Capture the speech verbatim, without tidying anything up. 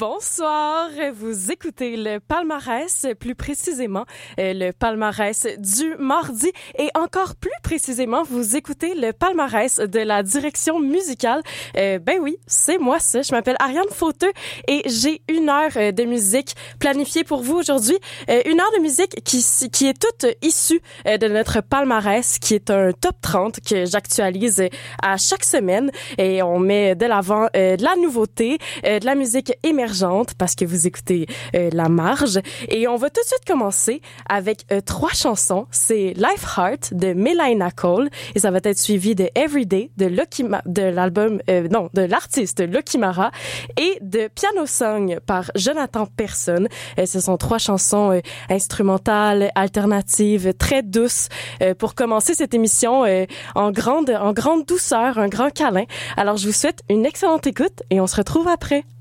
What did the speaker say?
Bonsoir, vous écoutez le palmarès, plus précisément euh, le palmarès du mardi et encore plus précisément, vous écoutez le palmarès de la direction musicale. Euh, ben oui, c'est moi ça, je m'appelle Ariane Fauteux et j'ai une heure de musique planifiée pour vous aujourd'hui. Euh, une heure de musique qui, qui est toute issue euh, de notre palmarès, qui est un top trente que j'actualise à chaque semaine et on met de l'avant euh, de la nouveauté, euh, de la musique émergente parce que vous écoutez euh, La Marge. Et on va tout de suite commencer avec euh, trois chansons. C'est Life Heart de Melaina Cole et ça va être suivi de Everyday de Lucky Ma- de l'album euh, non de l'artiste Lucky Mara et de Piano Song par Jonathan Persson. Euh, ce sont trois chansons euh, instrumentales, alternatives, très douces euh, pour commencer cette émission euh, en grande en grande douceur, un grand câlin. Alors je vous souhaite une excellente écoute et on se retrouve après.